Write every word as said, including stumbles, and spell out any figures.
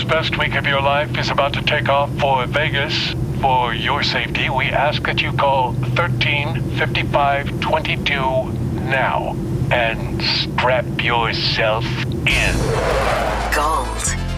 best week of your life is about to take off for Vegas. For your safety, we ask that you call thirteen fifty-five twenty-two now and strap yourself in. Gold